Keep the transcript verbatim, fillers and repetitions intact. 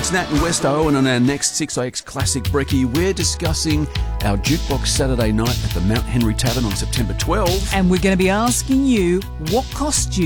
It's Nat and Westo, and on our next six A X Classic Brekkie, we're discussing our Jukebox Saturday night at the Mount Henry Tavern on September twelfth. And we're going to be asking you what costume